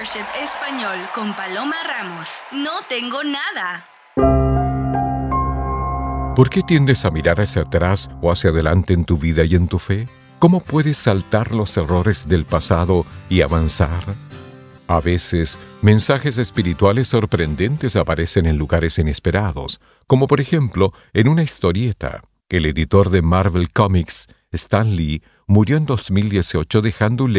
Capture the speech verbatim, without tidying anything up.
Mentorship Español con Paloma Ramos. No tengo nada. ¿Por qué tiendes a mirar hacia atrás o hacia adelante en tu vida y en tu fe? ¿Cómo puedes saltar los errores del pasado y avanzar? A veces, mensajes espirituales sorprendentes aparecen en lugares inesperados, como por ejemplo en una historieta. El editor de Marvel Comics, Stan Lee, murió en dos mil dieciocho dejando un